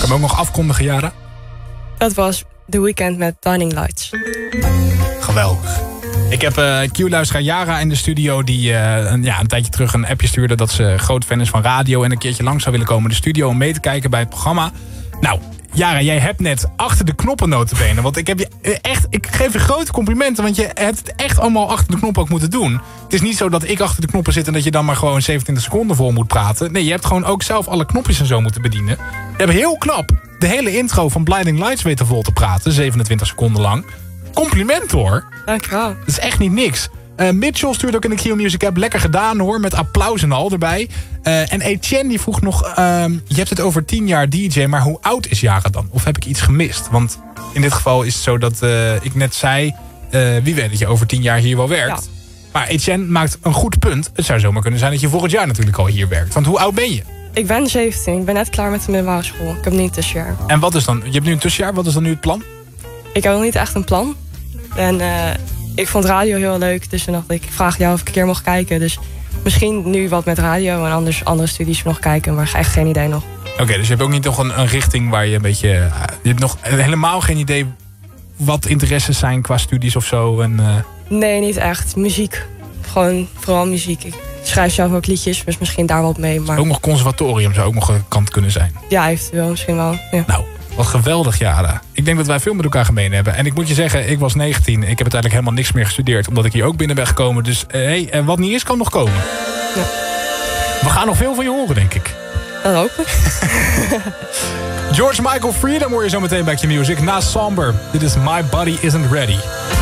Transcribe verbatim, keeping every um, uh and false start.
Kan je ook nog afkondigen, Yara? Dat was The Weeknd met Blinding Lights. Geweldig. Ik heb uh, Q-luisteraar Yara in de studio die uh, een, ja, een tijdje terug een appje stuurde dat ze groot fan is van radio en een keertje lang zou willen komen in de studio om mee te kijken bij het programma. Nou, Yara, jij hebt net achter de knoppen notabene. Want ik heb je echt, ik geef je grote complimenten, want je hebt het echt allemaal achter de knoppen ook moeten doen. Het is niet zo dat ik achter de knoppen zit en dat je dan maar gewoon zevenentwintig seconden vol moet praten. Nee, je hebt gewoon ook zelf alle knopjes en zo moeten bedienen. Je hebt heel knap de hele intro van Blinding Lights weten vol te praten, zevenentwintig seconden lang. Compliment hoor. Dankjewel. Dat is echt niet niks. Uh, Mitchell stuurt ook in de Q Music app. Lekker gedaan hoor, met applaus en al erbij. Uh, en Etienne die vroeg nog... Uh, je hebt het over tien jaar D J, maar hoe oud is Yara dan? Of heb ik iets gemist? Want in dit geval is het zo dat uh, ik net zei... Uh, wie weet dat je over tien jaar hier wel werkt. Ja. Maar Etienne maakt een goed punt. Het zou zomaar kunnen zijn dat je volgend jaar natuurlijk al hier werkt. Want hoe oud ben je? Ik ben zeventien. Ik ben net klaar met de middelbare school. Ik heb nu een tussenjaar. En wat is dan... Je hebt nu een tussenjaar. Wat is dan nu het plan? Ik heb nog niet echt een plan. En uh, ik vond radio heel leuk. Dus toen dacht ik, ik vraag jou of ik een keer mocht kijken. Dus misschien nu wat met radio en anders andere studies nog kijken. Maar echt geen idee nog. Oké, okay, dus je hebt ook niet nog een, een richting waar je een beetje... Uh, je hebt nog helemaal geen idee wat interesses zijn qua studies of zo? En, uh... Nee, niet echt. Muziek. Gewoon vooral muziek. Ik schrijf zelf ook liedjes, dus misschien daar wat mee. Maar... Ook nog conservatorium zou ook nog een kant kunnen zijn. Ja, eventueel misschien wel. Ja. Nou, wat geweldig, Yara. Ik denk dat wij veel met elkaar gemeen hebben. En ik moet je zeggen, ik was negentien. Ik heb uiteindelijk helemaal niks meer gestudeerd. Omdat ik hier ook binnen ben gekomen. Dus hé, hey, en wat niet is, kan nog komen. Ja. We gaan nog veel van je horen, denk ik. Dat hoop ik. George Michael Freedom hoor je zo meteen bij Q Music. Na Somber. Dit is My Body Isn't Ready.